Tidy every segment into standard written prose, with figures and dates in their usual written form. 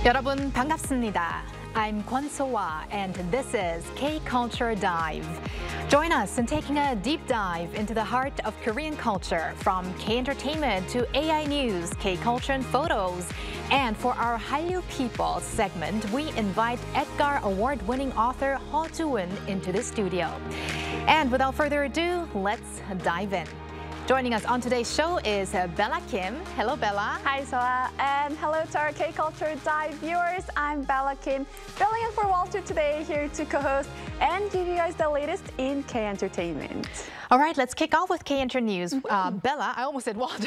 여러분 반갑습니다. I'm Kwon So-wha, and this is K-Culture Dive. Join us in taking a deep dive into the heart of Korean culture, from K-entertainment to AI news, K-culture and photos. And for our Hallyu People segment, we invite Edgar Award-winning author Ho Joo-eun into the studio. And without further ado, let's dive in. Joining us on today's show is Bella Kim. Hello, Bella. Hi, Soa, and hello to our K-Culture Dive viewers. I'm Bella Kim, filling in for Walter today, here to co-host and give you guys the latest in K-entertainment. All right, let's kick off with K-Enter News. Bella, I almost said Walter.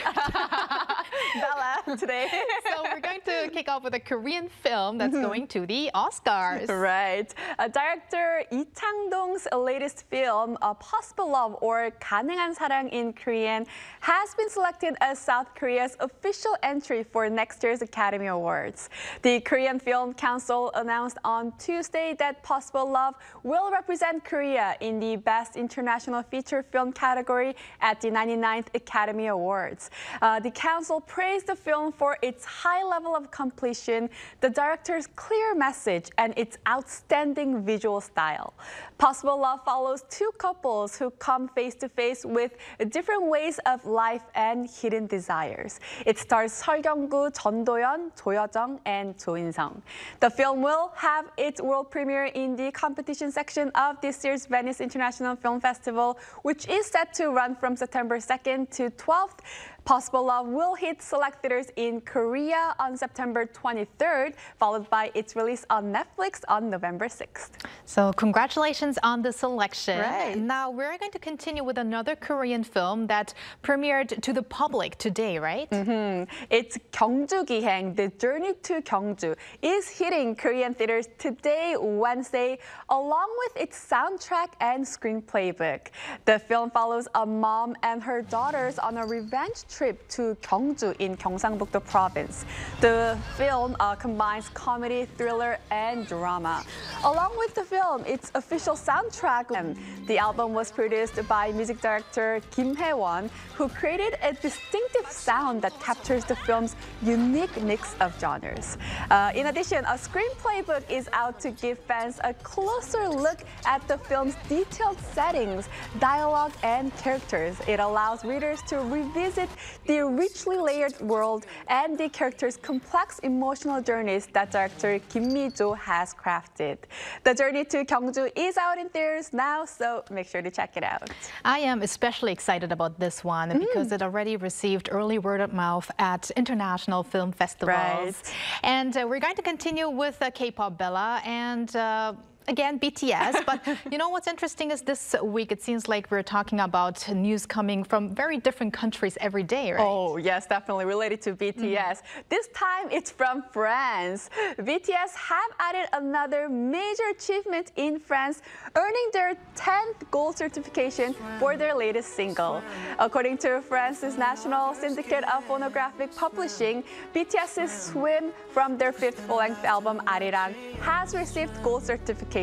Bella today. So we're going to kick off with a Korean film that's going to the Oscars. Right. Director Lee Chang-dong's latest film, Possible Love or 가능한 사랑 in Korean, has been selected as South Korea's official entry for next year's Academy Awards. The Korean Film Council announced on Tuesday that Possible Love will represent Korea in the Best International Feature Film category at the 99th Academy Awards. The council praised the film for its high level of completion, the director's clear message, and its outstanding visual style. Possible Love follows two couples who come face to face with different ways of life and hidden desires. It stars Seo Kyung-gu, Jeon Do-yeon, Jo Yo-jung, and Jo In-sung. The film will have its world premiere in the competition section of this year's Venice International Film Festival, which is set to run from September 2nd to 12th. Possible Love will hit select theaters in Korea on September 23rd, followed by its release on Netflix on November 6th. So congratulations on the selection. Right. Now we're going to continue with another Korean film that premiered to the public today, right? It's Gyeongju Giheng, The Journey to Gyeongju, is hitting Korean theaters today, Wednesday, along with its soundtrack and screenplay book. The film follows a mom and her daughters on a revenge trip to Gyeongju in Gyeongsangbuk-do province. The film combines comedy, thriller, and drama. Along with the film, its official soundtrack. The album was produced by music director Kim Hae-won, who created a distinctive sound that captures the film's unique mix of genres. In addition, a screenplay book is out to give fans a closer look at the film's detailed settings, dialogue, and characters. It allows readers to revisit the richly layered world and the characters' complex emotional journeys that director Kim Mi-jo has crafted. The Journey to Gyeongju is out in theaters now, so make sure to check it out. I am especially excited about this one because it already received early word of mouth at international film festivals. Right. And we're going to continue with K-pop, Bella, and again, BTS. But you know what's interesting is this week it seems like we're talking about news coming from very different countries every day, right? Oh, yes, definitely related to BTS. This time it's from France. BTS have added another major achievement in France, earning their 10th gold certification for their latest single. According to France's National Syndicate of Phonographic Publishing, BTS's Swim from their 5th full-length album Arirang has received gold certification.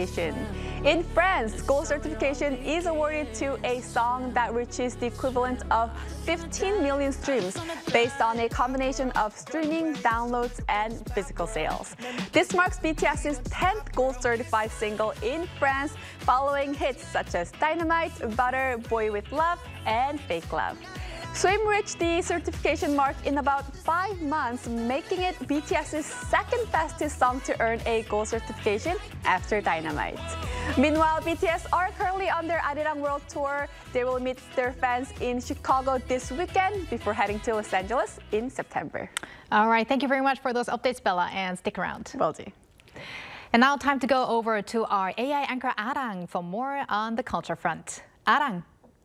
In France, gold certification is awarded to a song that reaches the equivalent of 15 million streams based on a combination of streaming, downloads, and physical sales. This marks BTS's 10th gold certified single in France, following hits such as Dynamite, Butter, Boy with Love, and Fake Love. Swim reached the certification mark in about 5 months, making it BTS's second fastest song to earn a gold certification after Dynamite. Meanwhile, BTS are currently on their Arirang World Tour. They will meet their fans in Chicago this weekend before heading to Los Angeles in September. All right, thank you very much for those updates, Bella, and stick around. Will do. And now time to go over to our AI anchor Arang for more on the culture front. Arang.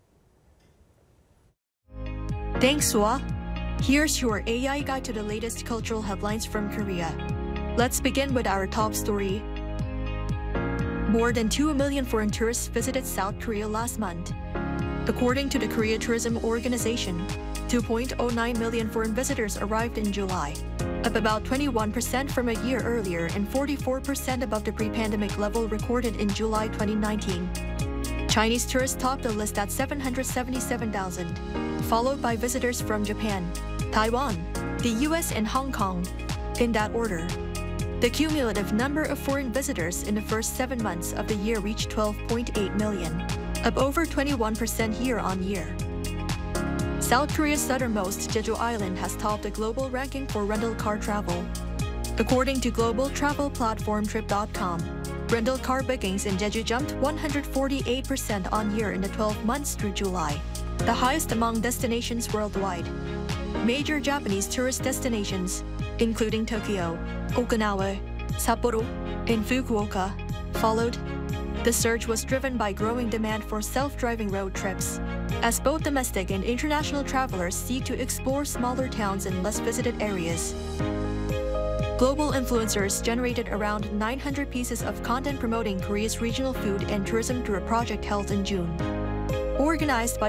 Thanks, Soa. Here's your AI guide to the latest cultural headlines from Korea. Let's begin with our top story. More than 2 million foreign tourists visited South Korea last month. According to the Korea Tourism Organization, 2.09 million foreign visitors arrived in July, up about 21% from a year earlier and 44% above the pre-pandemic level recorded in July 2019. Chinese tourists topped the list at 777,000, followed by visitors from Japan, Taiwan, the US, and Hong Kong, in that order. The cumulative number of foreign visitors in the first 7 months of the year reached 12.8 million, up over 21% year-on-year. South Korea's southernmost Jeju Island has topped the global ranking for rental car travel. According to global travel platform Trip.com, rental car bookings in Jeju jumped 148% on year in the 12 months through July, the highest among destinations worldwide. Major Japanese tourist destinations, including Tokyo, Okinawa, Sapporo, and Fukuoka, followed. The surge was driven by growing demand for self-driving road trips, as both domestic and international travelers seek to explore smaller towns and less visited areas. Global influencers generated around 900 pieces of content promoting Korea's regional food and tourism through a project held in June. Organized by